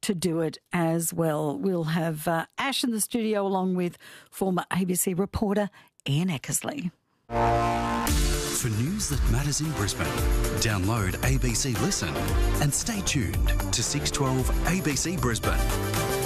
to do it as well. We'll have Ash in the studio along with former ABC reporter Ian Eckersley. For news that matters in Brisbane, download ABC Listen and stay tuned to 612 ABC Brisbane.